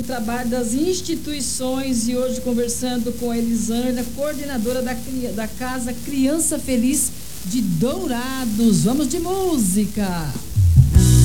trabalho das instituições e hoje conversando com a Elisângela, coordenadora da Casa Criança Feliz de Dourados. Vamos de música!